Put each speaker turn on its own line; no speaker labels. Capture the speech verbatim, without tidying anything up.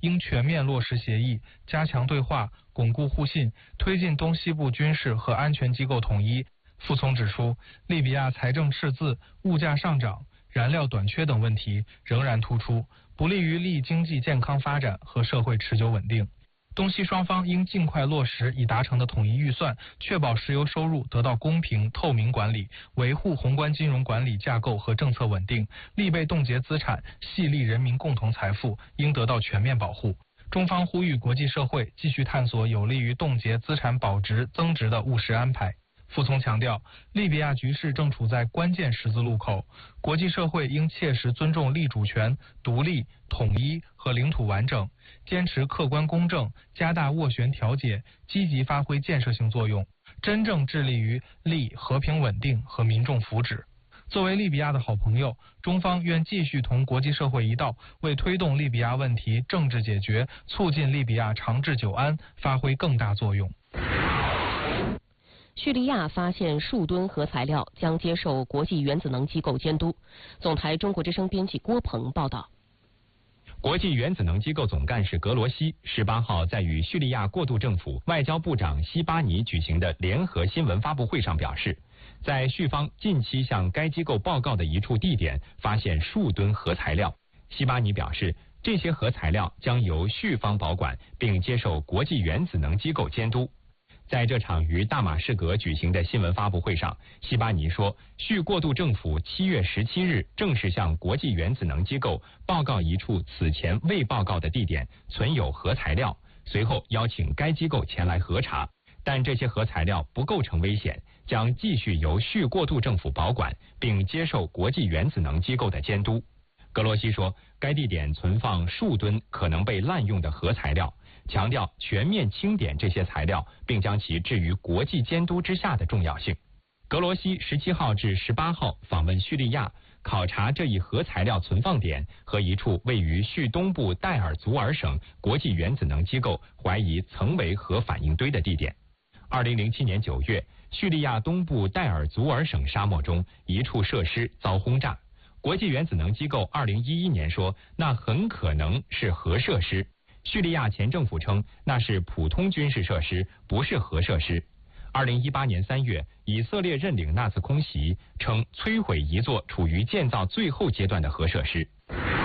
应全面落实协议，加强对话，巩固互信，推进东西部军事和安全机构统一。傅聪指出，利比亚财政赤字、物价上涨、燃料短缺等问题仍然突出，不利于利经济健康发展和社会持久稳定。东西双方应尽快落实已达成的统一预算，确保石油收入得到公平透明管理，维护宏观金融管理架构和政策稳定。利被冻结资产系利人民共同财富应得到全面保护。中方呼吁国际社会继续探索有利于冻结资产保值增值的务实安排。傅聪强调，利比亚局势正处在关键十字路口，国际社会应切实尊重利主权、独立、统一和领土完整，坚持客观公正，加大斡旋调解，积极发挥建设性作用，真正致力于利和平稳定和民众福祉。作为利比亚的好朋友，中方愿继续同国际社会一道，为推动利比亚问题政治解决、促进利比亚长治久安发挥更大作用。
叙利亚发现数吨核材料，将接受国际原子能机构监督。总台中国之声编辑郭鹏报道。
国际原子能机构总干事格罗西十八号在与叙利亚过渡政府外交部长西巴尼举行的联合新闻发布会上表示，在叙方近期向该机构报告的一处地点发现数吨核材料。西巴尼表示，这些核材料将由叙方保管，并接受国际原子能机构监督。在这场于大马士革举行的新闻发布会上，西巴尼说，叙过渡政府七月十七日正式向国际原子能机构报告一处此前未报告的地点存有核材料，随后邀请该机构前来核查，但这些核材料不构成危险，将继续由叙过渡政府保管，并接受国际原子能机构的监督。格罗西说，该地点存放数吨可能被滥用的核材料，强调全面清点这些材料，并将其置于国际监督之下的重要性。格罗西十七号至十八号访问叙利亚，考察这一核材料存放点和一处位于叙东部代尔祖尔省国际原子能机构怀疑曾为核反应堆的地点。二零零七年九月，叙利亚东部代尔祖尔省沙漠中一处设施遭轰炸。国际原子能机构二零一一年说，那很可能是核设施。叙利亚前政府称那是普通军事设施，不是核设施。二零一八年三月，以色列认领那次空袭，称摧毁一座处于建造最后阶段的核设施。